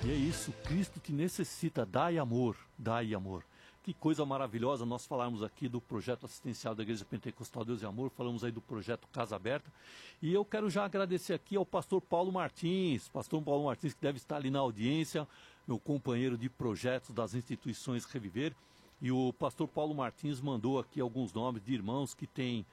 E é isso, Cristo te necessita, dai amor, dai amor. Que coisa maravilhosa, nós falamos aqui do projeto assistencial da Igreja Pentecostal Deus e Amor, falamos aí do projeto Casa Aberta, e eu quero já agradecer aqui ao pastor Paulo Martins, que deve estar ali na audiência, meu companheiro de projetos das instituições Reviver, e o pastor Paulo Martins mandou aqui alguns nomes de irmãos que têm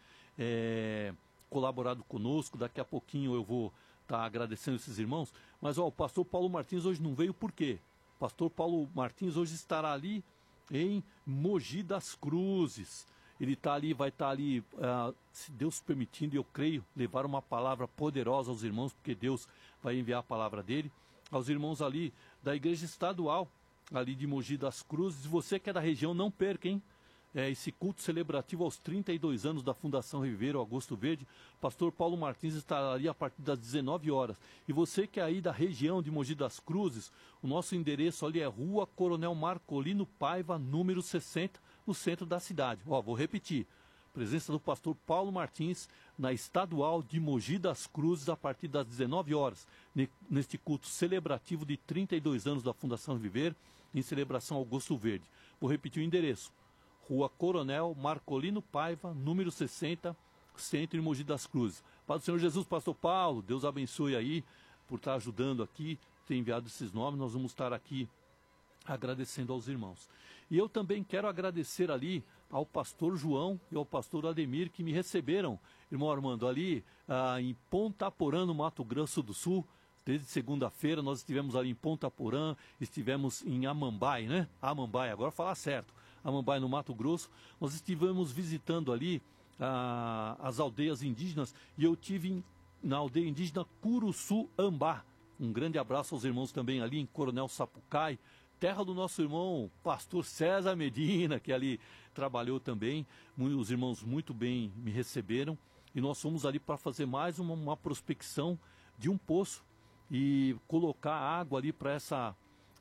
colaborado conosco. Daqui a pouquinho eu vou estar agradecendo esses irmãos, mas o pastor Paulo Martins hoje não veio por quê? O pastor Paulo Martins hoje estará ali em Mogi das Cruzes. Ele está ali, vai estar ali, se Deus permitindo, eu creio, levar uma palavra poderosa aos irmãos, porque Deus vai enviar a palavra dele, aos irmãos ali da igreja estadual, ali de Mogi das Cruzes. Você que é da região, não perca, hein? Esse culto celebrativo aos 32 anos da Fundação Reviver, o Augusto Verde. Pastor Paulo Martins estará ali a partir das 19 horas. E você que é aí da região de Mogi das Cruzes, o nosso endereço ali é Rua Coronel Marcolino Paiva, número 60, no centro da cidade. Vou repetir. Presença do pastor Paulo Martins na estadual de Mogi das Cruzes a partir das 19 horas, neste culto celebrativo de 32 anos da Fundação Reviver, em celebração ao Augusto Verde. Vou repetir o endereço. Rua Coronel Marcolino Paiva, número 60, centro de Mogi das Cruzes. Pai do Senhor Jesus, pastor Paulo, Deus abençoe aí por estar ajudando aqui, ter enviado esses nomes. Nós vamos estar aqui agradecendo aos irmãos. E eu também quero agradecer ali ao pastor João e ao pastor Ademir, que me receberam, irmão Armando, ali em Ponta Porã, no Mato Grosso do Sul. Desde segunda-feira nós estivemos ali em Ponta Porã, estivemos em Amambai, né? Amambai, agora falar certo. Amambai, no Mato Grosso. Nós estivemos visitando ali as aldeias indígenas, e eu tive na aldeia indígena Curuçu-Ambá. Um grande abraço aos irmãos também ali em Coronel Sapucaí, terra do nosso irmão pastor César Medina, que ali trabalhou também. Os irmãos muito bem me receberam, e nós fomos ali para fazer mais uma prospecção de um poço e colocar água ali para essa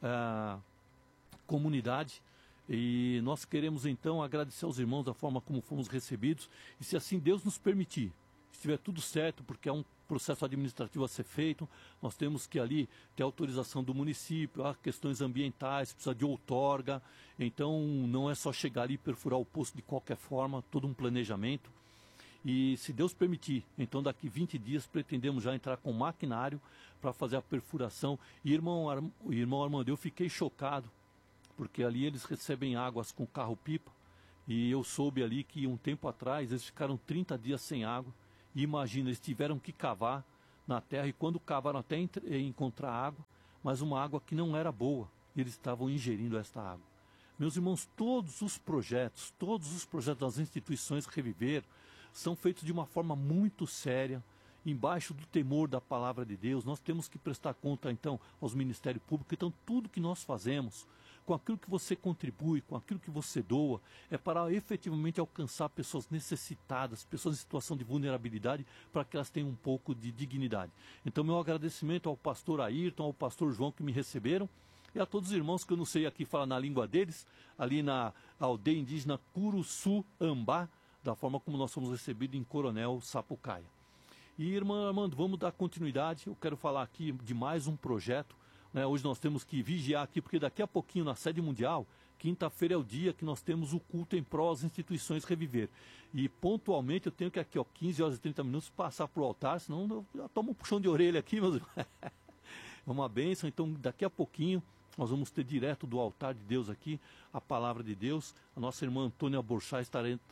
comunidade. E nós queremos então agradecer aos irmãos da forma como fomos recebidos, e se assim Deus nos permitir, se estiver tudo certo, porque é um processo administrativo a ser feito, nós temos que ali ter autorização do município, há questões ambientais, precisa de outorga, então não é só chegar ali e perfurar o poço de qualquer forma, todo um planejamento. E se Deus permitir, então daqui 20 dias pretendemos já entrar com maquinário para fazer a perfuração. E irmão Armando, eu fiquei chocado, porque ali eles recebem águas com carro-pipa, e eu soube ali que um tempo atrás eles ficaram 30 dias sem água, e imagina, eles tiveram que cavar na terra, e quando cavaram até encontrar água, mas uma água que não era boa, e eles estavam ingerindo esta água. Meus irmãos, todos os projetos das instituições Reviver são feitos de uma forma muito séria, embaixo do temor da palavra de Deus. Nós temos que prestar conta então aos ministérios públicos. Então tudo que nós fazemos, com aquilo que você contribui, com aquilo que você doa, é para efetivamente alcançar pessoas necessitadas, pessoas em situação de vulnerabilidade, para que elas tenham um pouco de dignidade. Então meu agradecimento ao pastor Ayrton, ao pastor João, que me receberam, e a todos os irmãos que eu não sei aqui falar na língua deles, ali na aldeia indígena Curuçu-Ambá, da forma como nós fomos recebidos em Coronel Sapucaia. E irmão Armando, vamos dar continuidade. Eu quero falar aqui de mais um projeto, né? Hoje nós temos que vigiar aqui, porque daqui a pouquinho na sede mundial, quinta-feira é o dia que nós temos o culto em prol das instituições Reviver. E pontualmente eu tenho que aqui, 15 horas e 30 minutos, passar para o altar, senão eu já tomo um puxão de orelha aqui, meus irmãos. É uma bênção. Então daqui a pouquinho nós vamos ter direto do altar de Deus aqui a palavra de Deus. A nossa irmã Antônia Borchá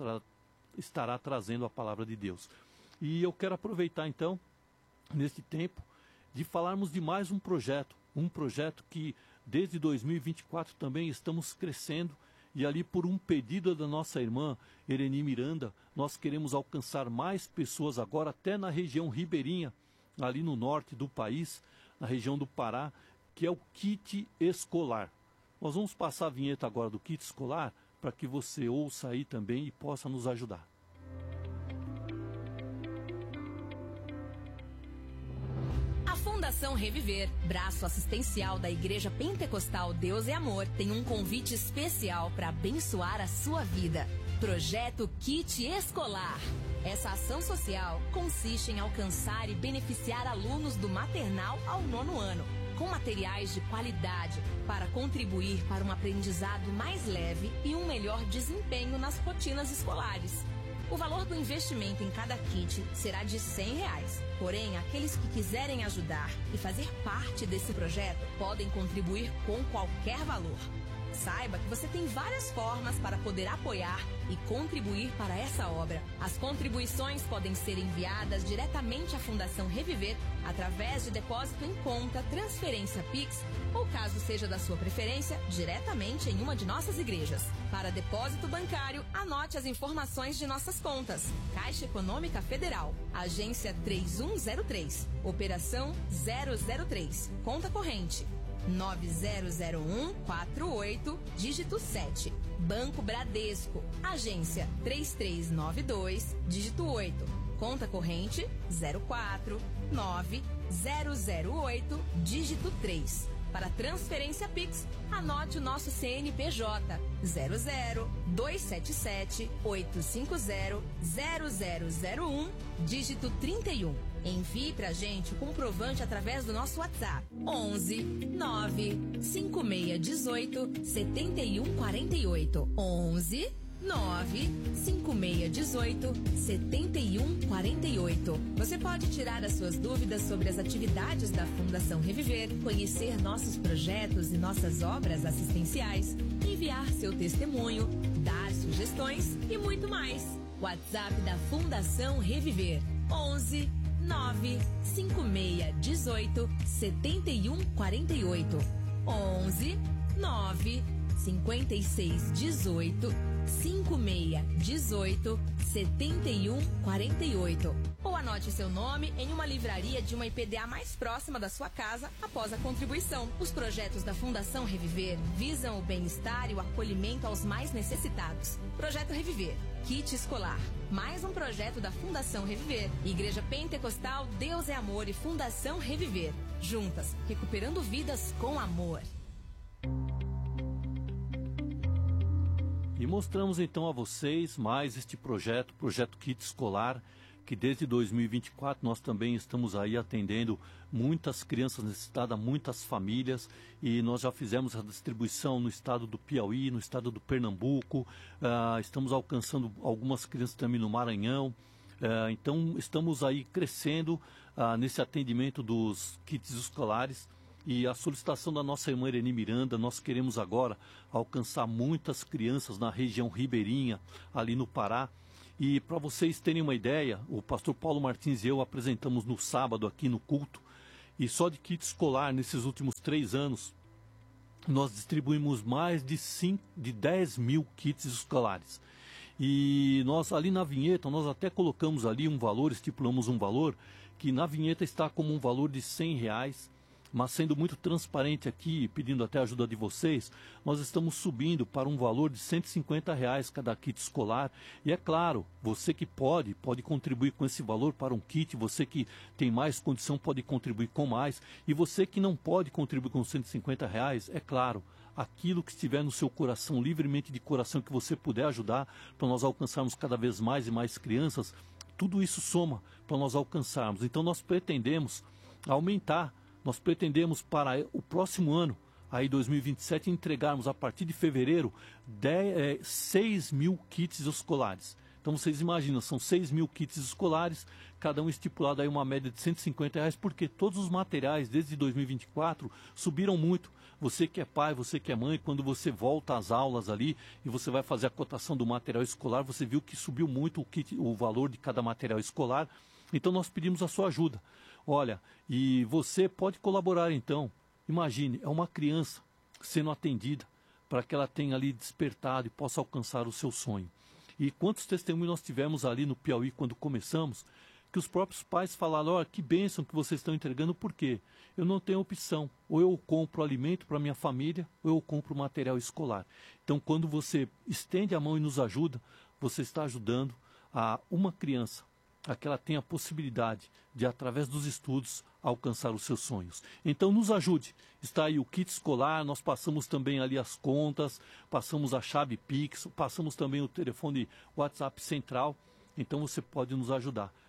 estará trazendo a palavra de Deus. E eu quero aproveitar então, neste tempo, de falarmos de mais um projeto que desde 2024 também estamos crescendo, e ali por um pedido da nossa irmã Ereni Miranda, nós queremos alcançar mais pessoas agora, até na região ribeirinha, ali no norte do país, na região do Pará, que é o kit escolar. Nós vamos passar a vinheta agora do kit escolar, para que você ouça aí também e possa nos ajudar. A Fundação Reviver, braço assistencial da Igreja Pentecostal Deus e Amor, tem um convite especial para abençoar a sua vida. Projeto Kit Escolar. Essa ação social consiste em alcançar e beneficiar alunos do maternal ao 9º ano, com materiais de qualidade para contribuir para um aprendizado mais leve e um melhor desempenho nas rotinas escolares. O valor do investimento em cada kit será de R$100. Porém, aqueles que quiserem ajudar e fazer parte desse projeto podem contribuir com qualquer valor. Saiba que você tem várias formas para poder apoiar e contribuir para essa obra. As contribuições podem ser enviadas diretamente à Fundação Reviver através de depósito em conta, transferência Pix ou, caso seja da sua preferência, diretamente em uma de nossas igrejas. Para depósito bancário, anote as informações de nossas contas. Caixa Econômica Federal, agência 3103, operação 003, conta corrente 900148, dígito 7. Banco Bradesco, agência 3392, dígito 8. Conta corrente 049008, dígito 3. Para transferência Pix, anote o nosso CNPJ 00277-850-0001, dígito 31. Envie pra gente o comprovante através do nosso WhatsApp 11 9 5618 7148 11 9 5618 7148. Você pode tirar as suas dúvidas sobre as atividades da Fundação Reviver, conhecer nossos projetos e nossas obras assistenciais, enviar seu testemunho, dar sugestões e muito mais. WhatsApp da Fundação Reviver 11 9 5618 7148 11 9 5618 5618 7148. Ou anote seu nome em uma livraria de uma IPDA mais próxima da sua casa após a contribuição. Os projetos da Fundação Reviver visam o bem-estar e o acolhimento aos mais necessitados. Projeto Reviver, kit escolar. Mais um projeto da Fundação Reviver. Igreja Pentecostal Deus é Amor e Fundação Reviver. Juntas, recuperando vidas com amor. E mostramos então a vocês mais este projeto Kit Escolar, que desde 2024 nós também estamos aí atendendo muitas crianças necessitadas, muitas famílias, e nós já fizemos a distribuição no estado do Piauí, no estado do Pernambuco, estamos alcançando algumas crianças também no Maranhão, então estamos aí crescendo nesse atendimento dos kits escolares. E a solicitação da nossa irmã Irene Miranda, nós queremos agora alcançar muitas crianças na região ribeirinha, ali no Pará. E para vocês terem uma ideia, o pastor Paulo Martins e eu apresentamos no sábado aqui no culto, e só de kit escolar, nesses últimos 3 anos, nós distribuímos mais de 10 mil kits escolares. E nós ali na vinheta, nós até colocamos ali um valor, estipulamos um valor, que na vinheta está como um valor de R$100, mas sendo muito transparente aqui, pedindo até a ajuda de vocês, nós estamos subindo para um valor de R$150 cada kit escolar. E é claro, você que pode contribuir com esse valor para um kit, você que tem mais condição pode contribuir com mais, e você que não pode contribuir com R$150, é claro, aquilo que estiver no seu coração, livremente de coração, que você puder ajudar para nós alcançarmos cada vez mais e mais crianças, tudo isso soma para nós alcançarmos. Então nós pretendemos aumentar. Nós pretendemos para o próximo ano, aí 2027, entregarmos a partir de fevereiro 6 mil kits escolares. Então vocês imaginam, são 6 mil kits escolares, cada um estipulado aí uma média de R$150, porque todos os materiais desde 2024 subiram muito. Você que é pai, você que é mãe, quando você volta às aulas ali e você vai fazer a cotação do material escolar, você viu que subiu muito o valor de cada material escolar. Então nós pedimos a sua ajuda. Olha, e você pode colaborar então. Imagine, é uma criança sendo atendida para que ela tenha ali despertado e possa alcançar o seu sonho. E quantos testemunhos nós tivemos ali no Piauí quando começamos, que os próprios pais falaram, olha, que bênção que vocês estão entregando, por quê? Eu não tenho opção, ou eu compro alimento para minha família, ou eu compro material escolar. Então quando você estende a mão e nos ajuda, você está ajudando a uma criança, a que ela tenha a possibilidade de, através dos estudos, alcançar os seus sonhos. Então nos ajude. Está aí o kit escolar, nós passamos também ali as contas, passamos a chave Pix, passamos também o telefone WhatsApp central. Então você pode nos ajudar.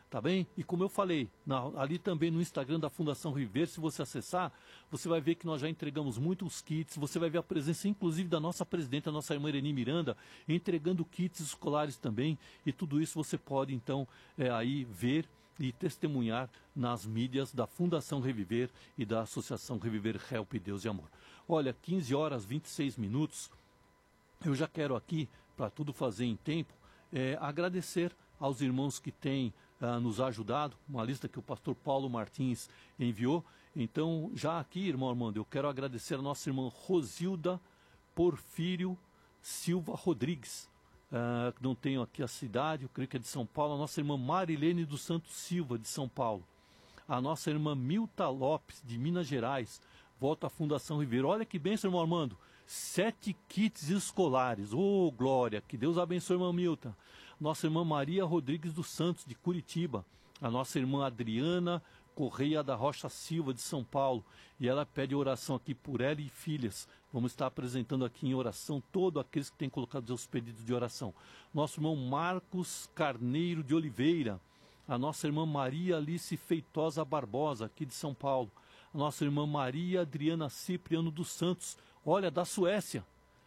tá bem? E como eu falei, ali também no Instagram da Fundação Reviver, se você acessar, você vai ver que nós já entregamos muitos kits, você vai ver a presença inclusive da nossa presidente, a nossa irmã Irene Miranda, entregando kits escolares também, e tudo isso você pode então aí ver e testemunhar nas mídias da Fundação Reviver e da Associação Reviver Help Deus e Amor. Olha, 15 horas 26 minutos, eu já quero aqui, para tudo fazer em tempo, agradecer aos irmãos que têm nos ajudado, uma lista que o pastor Paulo Martins enviou. Então, já aqui, irmão Armando, eu quero agradecer a nossa irmã Rosilda Porfírio Silva Rodrigues, não tenho aqui a cidade, eu creio que é de São Paulo, a nossa irmã Marilene dos Santos Silva, de São Paulo, a nossa irmã Milta Lopes, de Minas Gerais, volta à Fundação Ribeiro. Olha que bênção, irmão Armando, 7 kits escolares, ô glória, que Deus abençoe, irmã Milta. Nossa irmã Maria Rodrigues dos Santos, de Curitiba, a nossa irmã Adriana Correia da Rocha Silva, de São Paulo, e ela pede oração aqui por ela e filhas. Vamos estar apresentando aqui em oração todos aqueles que têm colocado seus pedidos de oração. Nosso irmão Marcos Carneiro de Oliveira, a nossa irmã Maria Alice Feitosa Barbosa, aqui de São Paulo, a nossa irmã Maria Adriana Cipriano dos Santos, olha, da Suécia.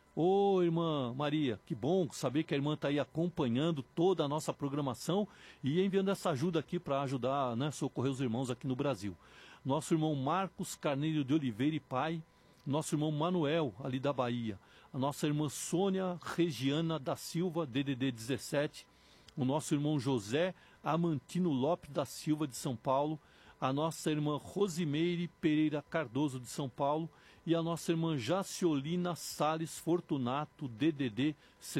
Ô irmã Maria, que bom saber que a irmã está aí acompanhando toda a nossa programação e enviando essa ajuda aqui para ajudar, socorrer os irmãos aqui no Brasil. Nosso irmão Marcos Carneiro de Oliveira e pai, nosso irmão Manuel, ali da Bahia, a nossa irmã Sônia Regiana da Silva, DDD 17, o nosso irmão José Amantino Lopes da Silva, de São Paulo, a nossa irmã Rosimeire Pereira Cardoso, de São Paulo, e a nossa irmã Jaciolina Sales Fortunato, DDD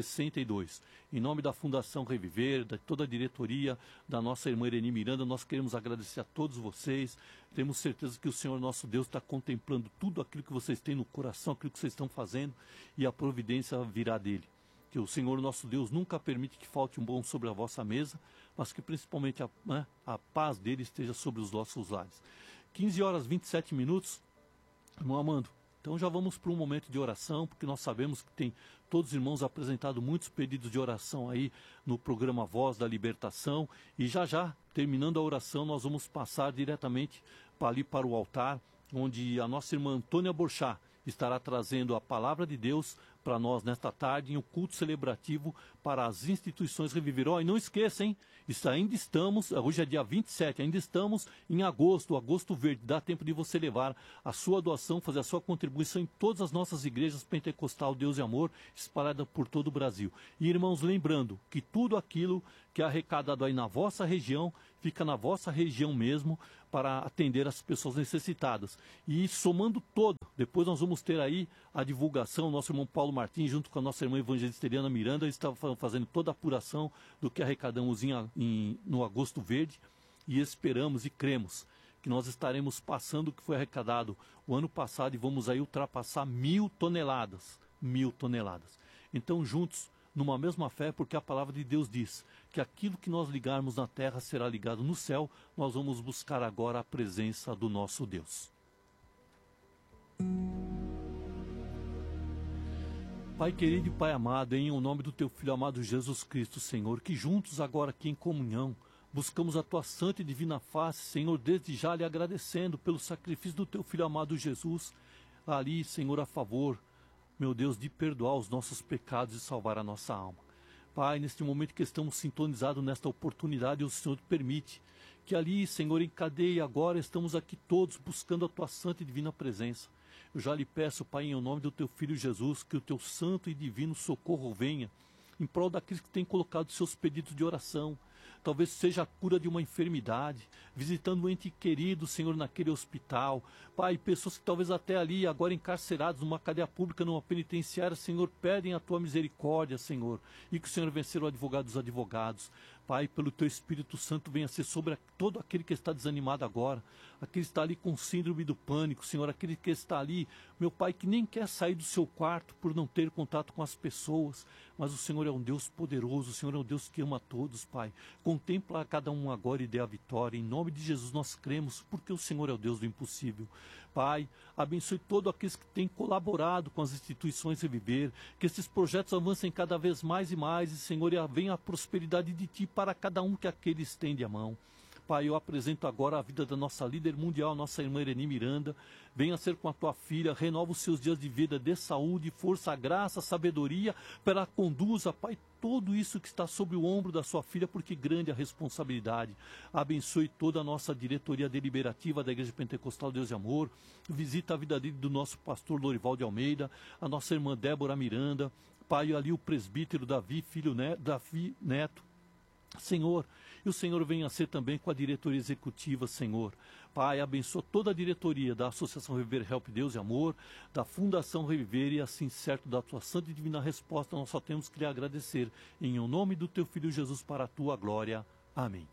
62. Em nome da Fundação Reviver, de toda a diretoria, da nossa irmã Irene Miranda, nós queremos agradecer a todos vocês. Temos certeza que o Senhor nosso Deus está contemplando tudo aquilo que vocês têm no coração, aquilo que vocês estão fazendo, e a providência virá dele. Que o Senhor nosso Deus nunca permite que falte um bom sobre a vossa mesa, mas que principalmente a paz dele esteja sobre os nossos lares. 15 horas 27 minutos. Irmão Amando, então já vamos para um momento de oração, porque nós sabemos que tem todos os irmãos apresentado muitos pedidos de oração aí no programa Voz da Libertação, e já, terminando a oração, nós vamos passar diretamente ali para o altar, onde a nossa irmã Antônia Borchá estará trazendo a palavra de Deus para nós nesta tarde, em um culto celebrativo para as instituições Reviver. E não esqueça, hein? Isso ainda estamos, hoje é dia 27, ainda estamos em agosto verde. Dá tempo de você levar a sua doação, fazer a sua contribuição em todas as nossas igrejas Pentecostal Deus e Amor, espalhadas por todo o Brasil. E irmãos, lembrando que tudo aquilo que é arrecadado aí na vossa região, fica na vossa região mesmo, para atender as pessoas necessitadas. E somando todo, depois nós vamos ter aí a divulgação, nosso irmão Paulo Martins, junto com a nossa irmã evangelista Eliana Miranda, estava fazendo toda a apuração do que arrecadamos no Agosto Verde, e esperamos e cremos que nós estaremos passando o que foi arrecadado o ano passado e vamos aí ultrapassar 1.000 toneladas. 1.000 toneladas. Então, juntos, numa mesma fé, porque a palavra de Deus diz que aquilo que nós ligarmos na terra será ligado no céu, nós vamos buscar agora a presença do nosso Deus. Pai querido e Pai amado, em nome do Teu Filho amado Jesus Cristo, Senhor, que juntos agora aqui em comunhão, buscamos a Tua santa e divina face, Senhor, desde já lhe agradecendo pelo sacrifício do Teu Filho amado Jesus, ali, Senhor, a favor, meu Deus, de perdoar os nossos pecados e salvar a nossa alma. Pai, neste momento que estamos sintonizados nesta oportunidade, o Senhor permite que ali, Senhor, em cadeia, agora estamos aqui todos buscando a Tua santa e divina presença. Eu já lhe peço, Pai, em nome do Teu Filho Jesus, que o Teu santo e divino socorro venha em prol daqueles que têm colocado seus pedidos de oração. Talvez seja a cura de uma enfermidade, visitando um ente querido, Senhor, naquele hospital. Pai, pessoas que talvez até ali, agora encarceradas numa cadeia pública, numa penitenciária, Senhor, pedem a Tua misericórdia, Senhor, e que o Senhor venha ser o advogado dos advogados. Pai, pelo Teu Espírito Santo, venha ser sobre todo aquele que está desanimado agora, aquele que está ali com síndrome do pânico, Senhor, aquele que está ali, meu Pai, que nem quer sair do seu quarto por não ter contato com as pessoas, mas o Senhor é um Deus poderoso, o Senhor é um Deus que ama a todos, Pai. Contempla cada um agora e dê a vitória. Em nome de Jesus nós cremos, porque o Senhor é o Deus do impossível. Pai, abençoe todos aqueles que têm colaborado com as instituições Reviver, que esses projetos avancem cada vez mais e mais, e, Senhor, venha a prosperidade de Ti para cada um que aquele estende a mão. Pai, eu apresento agora a vida da nossa líder mundial, nossa irmã Irene Miranda. Venha ser com a tua filha, renova os seus dias de vida, dê saúde, força, graça, sabedoria, para ela conduza, Pai, tudo isso que está sobre o ombro da sua filha, porque grande é a responsabilidade. Abençoe toda a nossa diretoria deliberativa da Igreja Pentecostal Deus e Amor. Visita a vida do nosso pastor Lorival de Almeida, a nossa irmã Débora Miranda, Pai, ali o presbítero Davi Neto. Senhor, e o Senhor venha ser também com a diretoria executiva, Senhor. Pai, abençoa toda a diretoria da Associação Reviver Help Deus e Amor, da Fundação Reviver, e assim, certo da tua santa e divina resposta, nós só temos que lhe agradecer. Em nome do teu Filho Jesus, para a tua glória. Amém.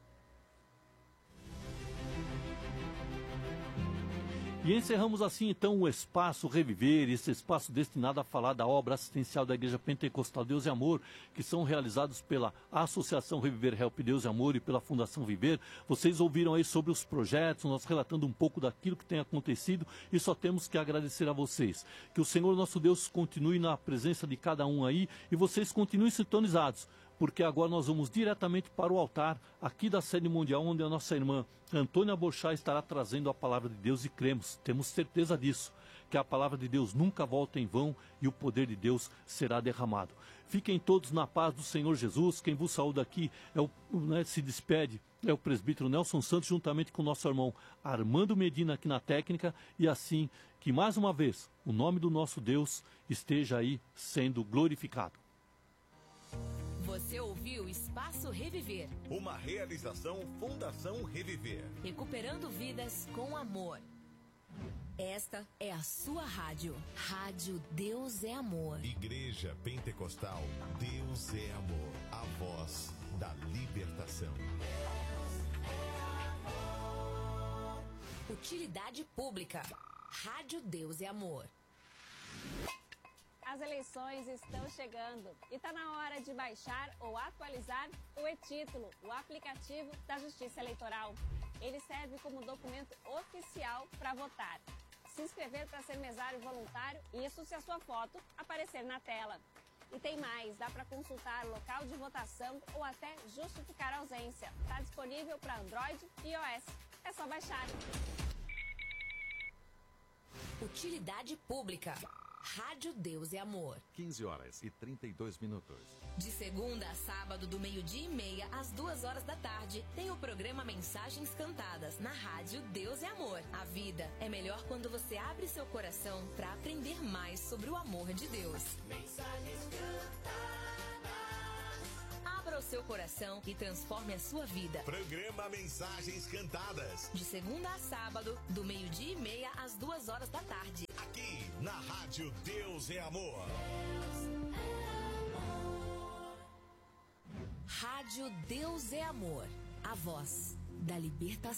E encerramos assim então o Espaço Reviver, esse espaço destinado a falar da obra assistencial da Igreja Pentecostal Deus e Amor, que são realizados pela Associação Reviver Help Deus e Amor e pela Fundação Viver. Vocês ouviram aí sobre os projetos, nós relatando um pouco daquilo que tem acontecido, e só temos que agradecer a vocês. Que o Senhor nosso Deus continue na presença de cada um aí, e vocês continuem sintonizados, porque agora nós vamos diretamente para o altar aqui da sede mundial, onde a nossa irmã Antônia Borchá estará trazendo a palavra de Deus, e cremos, temos certeza disso, que a palavra de Deus nunca volta em vão e o poder de Deus será derramado. Fiquem todos na paz do Senhor Jesus. Quem vos saúda aqui se despede, é o presbítero Nelson Santos, juntamente com o nosso irmão Armando Medina aqui na técnica, e assim que mais uma vez o nome do nosso Deus esteja aí sendo glorificado. Você ouviu Espaço Reviver. Uma realização Fundação Reviver. Recuperando vidas com amor. Esta é a sua rádio. Rádio Deus é Amor. Igreja Pentecostal Deus é Amor. A voz da libertação. Utilidade pública. Rádio Deus é Amor. As eleições estão chegando e está na hora de baixar ou atualizar o e-Título, o aplicativo da Justiça Eleitoral. Ele serve como documento oficial para votar. Se inscrever para ser mesário voluntário, isso se a sua foto aparecer na tela. E tem mais, dá para consultar local de votação ou até justificar a ausência. Está disponível para Android e iOS. É só baixar. Utilidade pública. Rádio Deus é Amor. 15h32. De segunda a sábado, do 12:30 às 2h, tem o programa Mensagens Cantadas, na Rádio Deus é Amor. A vida é melhor quando você abre seu coração para aprender mais sobre o amor de Deus. Mensagens Cantadas. Abra o seu coração e transforme a sua vida. Programa Mensagens Cantadas. De segunda a sábado, do 12:30 às 2h. Aqui na Rádio Deus é Amor. Rádio Deus é Amor. A voz da libertação.